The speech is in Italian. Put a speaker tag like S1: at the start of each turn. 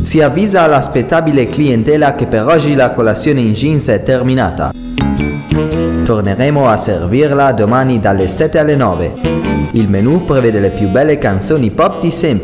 S1: Si avvisa all'aspettabile clientela che per oggi la colazione in jeans è terminata. Torneremo a servirla domani dalle 7 alle 9. Il menù prevede le più belle canzoni pop di sempre.